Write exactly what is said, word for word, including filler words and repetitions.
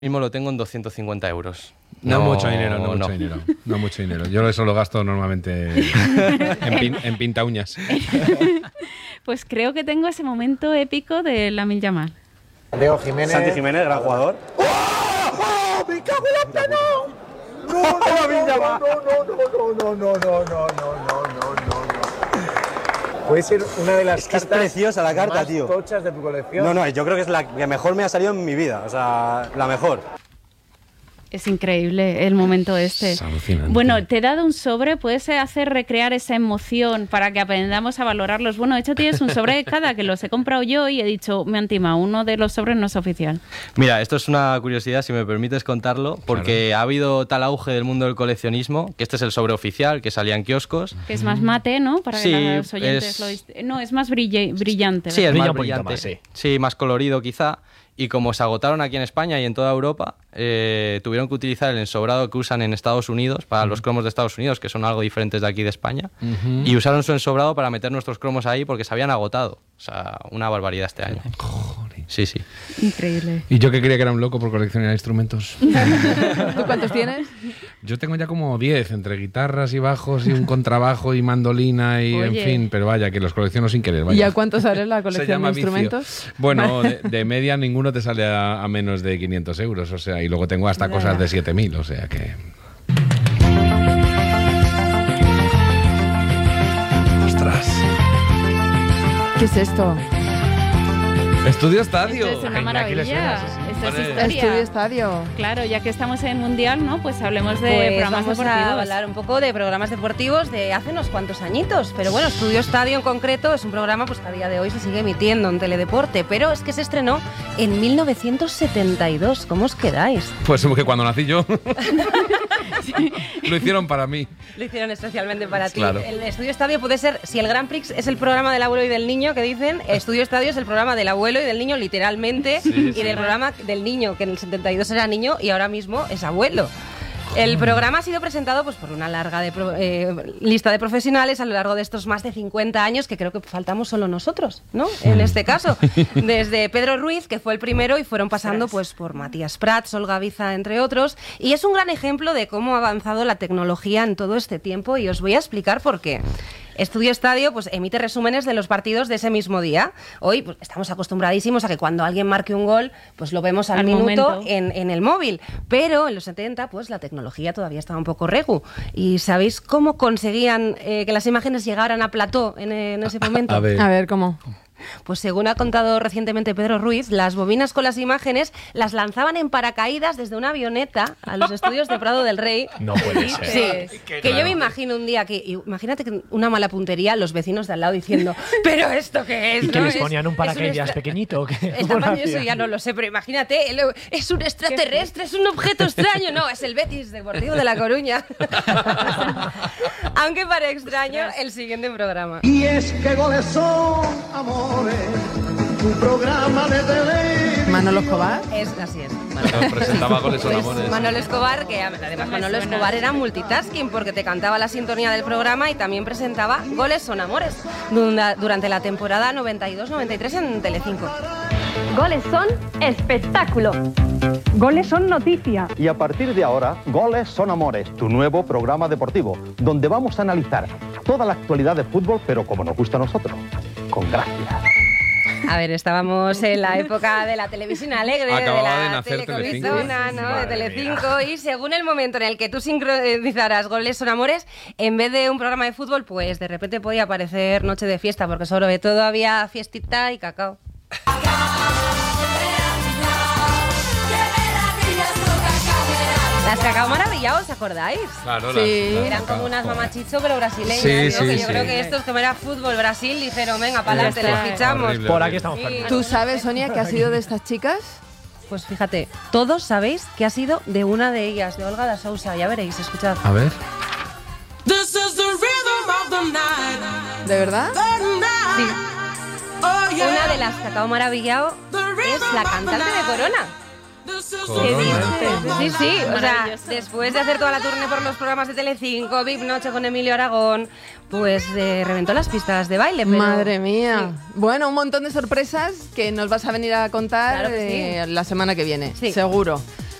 Mismo lo tengo en doscientos cincuenta euros. No, no mucho dinero, no, no mucho dinero. No mucho dinero. Yo eso lo gasto normalmente en, pin, en pinta uñas. Pues creo que tengo ese momento épico de Lamine Yamal. Diego Jiménez. Santi Jiménez, gran jugador. ¡Oh! ¡Oh! ¡Me cago en la no! No, no, no, no, no, no, no, no, no, no, no, no, no, no. Puede ser una de las es que cartas es preciosa la carta, más tío. tochas de tu colección. No, no, yo creo que es la que mejor me ha salido en mi vida. O sea, la mejor. Es increíble el momento este. Es alucinante. Bueno, te he dado un sobre, puedes hacer recrear esa emoción para que aprendamos a valorarlos. Bueno, de hecho tienes un sobre de cada que los he comprado yo y he dicho, me han timado, uno de los sobres no es oficial. Mira, esto es una curiosidad, si me permites contarlo, porque claro. ha habido tal auge del mundo del coleccionismo, que este es el sobre oficial que salía en kioscos. Que es más mate, ¿no? Para sí, que los oyentes es... lo dist... No, es más brille... brillante. Sí, es Brilla más un poquito brillante. más, sí. Sí, más colorido quizá. Y como se agotaron aquí en España y en toda Europa, eh, tuvieron que utilizar el ensobrado que usan en Estados Unidos, para uh-huh. los cromos de Estados Unidos, que son algo diferentes de aquí de España, uh-huh. y usaron su ensobrado para meter nuestros cromos ahí porque se habían agotado. O sea, una barbaridad este año. Joder. Sí, sí. Increíble. Y yo que creía que era un loco por coleccionar instrumentos. ¿Tú cuántos tienes? Yo tengo ya como diez, entre guitarras y bajos y un contrabajo y mandolina y Oye. en fin, pero vaya, que los colecciono sin querer. Vaya. ¿Y a cuánto sale la Se colección llama de vicio. instrumentos? Bueno, de, de media ninguno te sale a, a menos de quinientos euros, o sea, y luego tengo hasta Ya. cosas de siete mil, o sea que... ¡Ostras! ¿Qué es esto? Estudio Estadio. Esto es una Ay, aquí le suena, maravilla. sí, sí. Esto es Vale. historia. Estudio Estadio. Claro, ya que estamos en Mundial, ¿no? Pues hablemos de Pues programas vamos deportivos. a hablar un poco de programas deportivos de hace unos cuantos añitos. Pero bueno, Estudio Estadio en concreto es un programa pues, que a día de hoy se sigue emitiendo en Teledeporte. Pero es que se estrenó en mil novecientos setenta y dos. ¿Cómo os quedáis? Pues que cuando nací yo, lo hicieron para mí. Lo hicieron especialmente para ti. Claro. El Estudio Estadio puede ser, si el Grand Prix es el programa del abuelo y del niño que dicen, Estudio Estadio es el programa del abuelo y del niño literalmente, Sí, y sí. del programa del niño, que en el setenta y dos era niño y ahora mismo es abuelo. El programa ha sido presentado pues, por una larga de pro, eh, lista de profesionales a lo largo de estos más de cincuenta años, que creo que faltamos solo nosotros, ¿no? En este caso. Desde Pedro Ruiz, que fue el primero, y fueron pasando pues, por Matías Prats, Olga Biza, entre otros. Y es un gran ejemplo de cómo ha avanzado la tecnología en todo este tiempo, y os voy a explicar por qué. Estudio Estadio pues, emite resúmenes de los partidos de ese mismo día. Hoy pues, estamos acostumbradísimos a que cuando alguien marque un gol, pues lo vemos al, Al minuto momento. en, en el móvil. Pero en los setenta, pues la tecnología todavía estaba un poco regu. ¿Y sabéis cómo conseguían eh, que las imágenes llegaran a plató en, en ese momento? A ver. A ver, ¿cómo? Pues según ha contado recientemente Pedro Ruiz, las bobinas con las imágenes las lanzaban en paracaídas desde una avioneta a los estudios de Prado del Rey. No puede ser. Sí, que yo me imagino un día que, imagínate que una mala puntería, los vecinos de al lado diciendo, ¿pero esto qué es? ¿Y que ¿no? les Es- ponían un es paracaídas extra- pequeñito? ¿O qué? El ¿Cómo lo tamaño eso hacían? ya no lo sé, pero imagínate, el- es un extraterrestre, es un objeto extraño. No, es el Betis Deportivo de La Coruña. Aunque para extraño, el siguiente programa. Y es que goles son amores, un programa de televisión. ¿Manolo Escobar? Es, así es. Nos presentaba Goles son Pues amores. Manolo Escobar, que además Manolo Escobar era multitasking porque te cantaba la sintonía del programa y también presentaba Goles son amores dura- durante la temporada noventa y dos noventa y tres en Telecinco. Goles son espectáculo. Goles son noticia. Y a partir de ahora, Goles son Amores, tu nuevo programa deportivo, donde vamos a analizar toda la actualidad de fútbol, pero como nos gusta a nosotros, con gracia. A ver, estábamos en la época de la televisión alegre, Acababa de la de nacer telecomisona, Telecinco. ¿no? De Madre Telecinco, y según el momento en el que tú sincronizaras Goles son amores, en vez de un programa de fútbol, pues de repente podía aparecer Noche de Fiesta, porque sobre todo había fiestita y cacao. Las cacao maravillados, ¿os acordáis? Claro, Sí. las- las Eran como cacao, unas joder. mamachicho, pero brasileñas, Sí, ¿no? sí, que yo sí. creo que estos, como era fútbol Brasil, dijeron, venga, para adelante, Ya les está. fichamos. Horrible. Por aquí estamos Sí. perdidos. ¿Tú sabes, Sonia, qué ha sido de estas chicas? Pues fíjate, todos sabéis que ha sido de una de ellas, de Olga da Sousa. Ya veréis, escuchad. A ver. ¿De verdad? Sí. Una de las Cacao Maravillao es la cantante de Corona. Corona. Sí, sí, o sea, Maravilloso. después de hacer toda la tournée por los programas de Telecinco, V I P Noche con Emilio Aragón, pues eh, reventó las pistas de baile. Pero, Madre mía. Sí. Bueno, un montón de sorpresas que nos vas a venir a contar Claro que sí. eh, la semana que viene, Sí. seguro.